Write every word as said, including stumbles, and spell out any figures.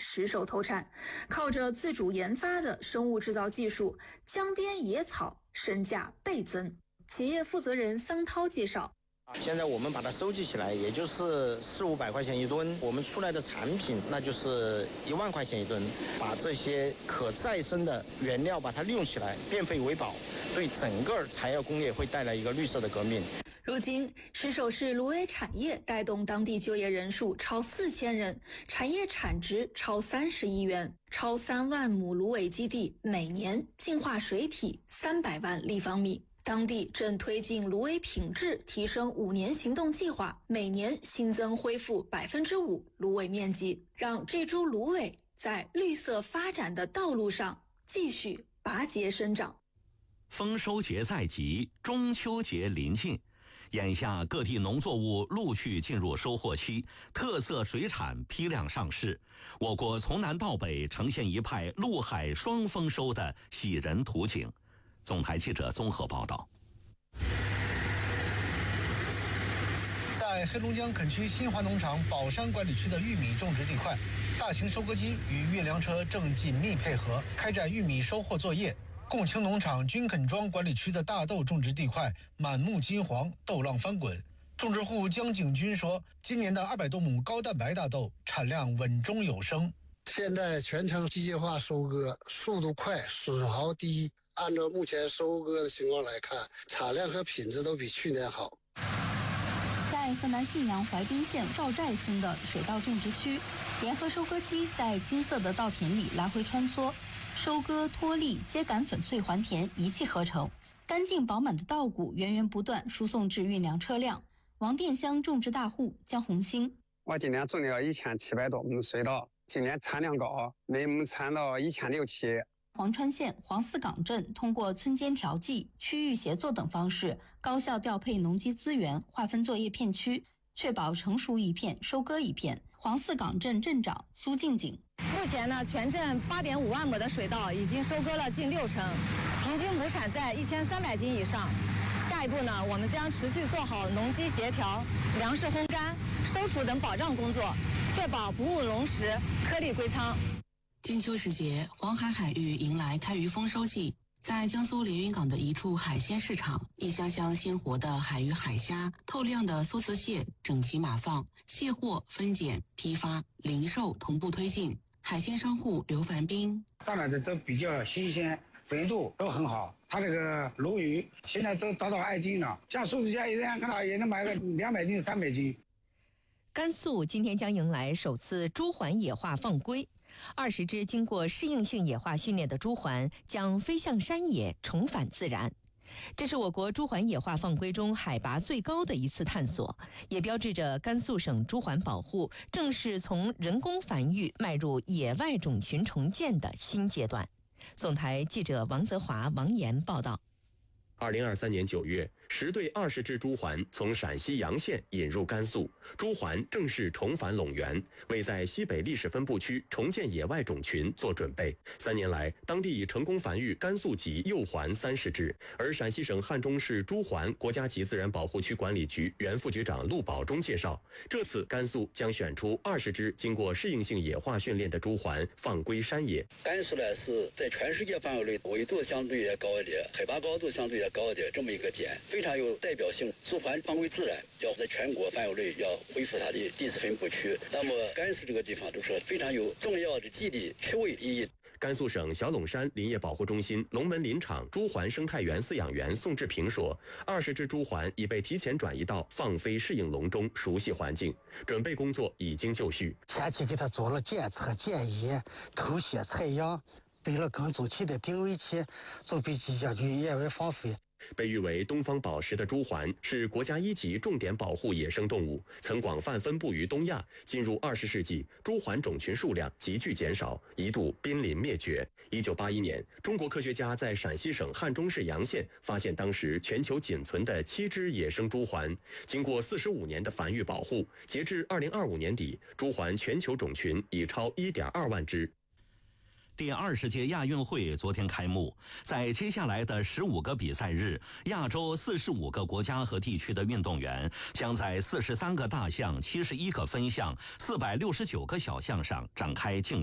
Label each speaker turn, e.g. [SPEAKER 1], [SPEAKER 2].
[SPEAKER 1] 实手投产，靠着自主研发的生物制造技术，江边野草身价倍增。企业负责人桑涛介绍，
[SPEAKER 2] 现在我们把它收集起来，也就是四五百块钱一吨，我们出来的产品那就是一万块钱一吨。把这些可再生的原料把它利用起来，变废为宝，对整个材料工业会带来一个绿色的革命。
[SPEAKER 1] 如今，石首市芦苇产业带动当地就业人数超四千人，产业产值超三十亿元，超三万亩芦苇基地每年净化水体三百万立方米。当地正推进芦苇品质提升五年行动计划，每年新增恢复百分之五芦苇面积，让这株芦苇在绿色发展的道路上继续拔节生长。
[SPEAKER 3] 丰收节在即，中秋节临近，眼下各地农作物陆续进入收获期，特色水产批量上市，我国从南到北呈现一派陆海双丰收的喜人图景。总台记者综合报道。
[SPEAKER 4] 在黑龙江垦区新华农场宝山管理区的玉米种植地块，大型收割机与运粮车正紧密配合，开展玉米收获作业。共青农场军垦庄管理区的大豆种植地块满目金黄，豆浪翻滚。种植户江景军说，今年的二百多亩高蛋白大豆产量稳中有升。
[SPEAKER 5] 现在全程机械化收割，速度快，损耗低。按照目前收割的情况来看，产量和品质都比去年好。
[SPEAKER 6] 在河南信阳淮滨县赵寨村的水稻种植区，联合收割机在金色的稻田里来回穿梭，收割、脱粒、秸秆粉碎还田一气呵成，干净饱满的稻谷源源不断输送至运粮车辆。王店乡种植大户江红星，
[SPEAKER 7] 我今年种了一千七百多亩水稻，今年产量高，每亩产到一千六七。
[SPEAKER 6] 黄川县黄四岗镇通过村间调剂、区域协作等方式，高效调配农机资源，划分作业片区，确保成熟一片收割一片。黄四岗镇镇长苏静静，
[SPEAKER 8] 目前呢，全镇八点五万亩的水稻已经收割了近六成，平均亩产在一千三百斤以上。下一步呢，我们将持续做好农机协调、粮食烘干、收储等保障工作，确保不误农时，颗粒归仓。
[SPEAKER 9] 金秋时节，黄海海域迎来开渔丰收季。在江苏连云港的一处海鲜市场，一箱箱鲜活的海鱼、海虾、透亮的梭子蟹整齐码放，卸货、分拣、批发、零售同步推进。海鲜商户刘凡斌，
[SPEAKER 10] 上来的都比较新鲜，肥度都很好。他这个鲈鱼现在都达到二斤了，像梭子虾一样看到也能买个两百斤、三百斤。
[SPEAKER 11] 甘肃今天将迎来首次朱鹮野化放归。二十只经过适应性野化训练的朱鹮将飞向山野，重返自然。这是我国朱鹮野化放归中海拔最高的一次探索，也标志着甘肃省朱鹮保护正式从人工繁育迈入野外种群重建的新阶段。总台记者王泽华、王岩报道。
[SPEAKER 12] 二零二三年九月，十对二十只朱鹮从陕西洋县引入甘肃，朱鹮正式重返陇源，为在西北历史分布区重建野外种群做准备。三年来，当地已成功繁育甘肃籍幼鹮三十只。而陕西省汉中市朱鹮国家级自然保护区管理局原副局长陆宝忠介绍，这次甘肃将选出二十只经过适应性野化训练的朱鹮放归山野。
[SPEAKER 13] 甘肃呢是在全世界范围内纬度相对也高一点，海拔高度相对也高一点，这么一个点非常有代表性。朱鹮放归自然，要在全国范围内要恢复它的历史分布区。那么甘肃这个地方就是非常有重要的地理区位意义。
[SPEAKER 12] 甘肃省小陇山林业保护中心龙门林场朱鹮生态园饲养员宋志平说，二十只朱鹮已被提前转移到放飞适应笼中，熟悉环境，准备工作已经就绪。
[SPEAKER 5] 前期给它做了检测、检验、抽血、采样，备了耕种器的定位器，准备即将去野外放飞。
[SPEAKER 12] 被誉为东方宝石的朱鹮是国家一级重点保护野生动物，曾广泛分布于东亚。进入二十世纪，朱鹮种群数量急剧减少，一度濒临灭绝。一九八一年，中国科学家在陕西省汉中市洋县发现当时全球仅存的七只野生朱鹮。经过四十五年的繁育保护，截至二零二五年底，朱鹮全球种群已超一点二万只。
[SPEAKER 3] 第二十届亚运会昨天开幕，在接下来的十五个比赛日，亚洲四十五个国家和地区的运动员将在四十三个大项、七十一个分项、四百六十九个小项上展开竞